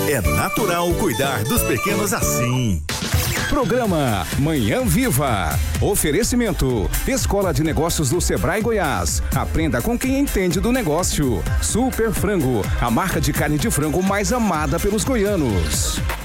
É natural cuidar dos pequenos assim. Programa Manhã Viva. Oferecimento: Escola de Negócios do Sebrae Goiás. Aprenda com quem entende do negócio. Super Frango, a marca de carne de frango mais amada pelos goianos.